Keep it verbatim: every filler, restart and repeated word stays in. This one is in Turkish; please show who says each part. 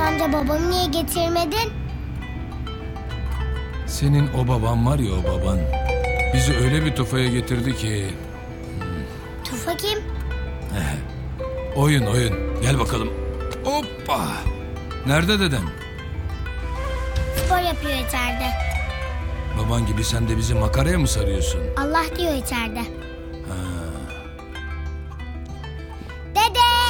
Speaker 1: amca babamı niye getirmedin?
Speaker 2: Senin o baban var ya o baban. Bizi öyle bir tufaya getirdi ki.
Speaker 1: Tufa kim?
Speaker 2: Oyun oyun. Gel bakalım. Hoppa. Nerede deden?
Speaker 1: Spor yapıyor içeride.
Speaker 2: Baban gibi sen de bizi makaraya mı sarıyorsun?
Speaker 1: Allah diyor içeride.
Speaker 2: Ha.